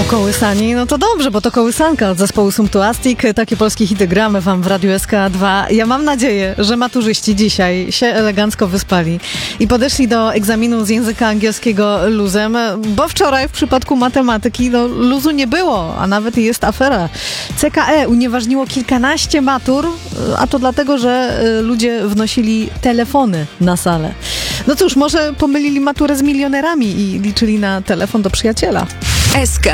Pokołysani, no to dobrze, bo to kołysanka od zespołu Sumptuastic. Takie polskie hity gramy wam w Radiu SK2. Ja mam nadzieję, że maturzyści dzisiaj się elegancko wyspali i podeszli do egzaminu z języka angielskiego luzem, bo wczoraj w przypadku matematyki luzu nie było, a nawet jest afera. CKE unieważniło kilkanaście matur, a to dlatego, że ludzie wnosili telefony na salę. No cóż, może pomylili maturę z milionerami i liczyli na telefon do przyjaciela. SK.